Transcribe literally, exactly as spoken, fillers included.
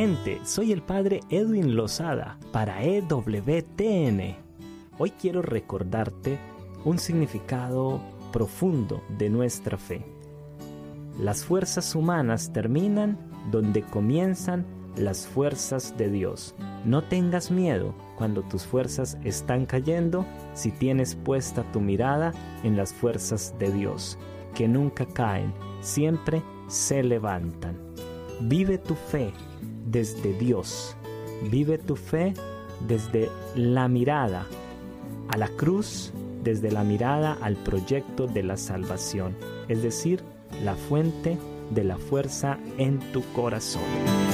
gente, soy el padre Edwin Lozada para E W T N. Hoy quiero recordarte un significado profundo de nuestra fe. Las fuerzas humanas terminan donde comienzan las fuerzas de Dios. No tengas miedo cuando tus fuerzas están cayendo si tienes puesta tu mirada en las fuerzas de Dios, que nunca caen, siempre se levantan. Vive tu fe desde Dios. Vive tu fe desde la mirada a la cruz, desde la mirada al proyecto de la salvación, es decir, la fuente de la fuerza en tu corazón.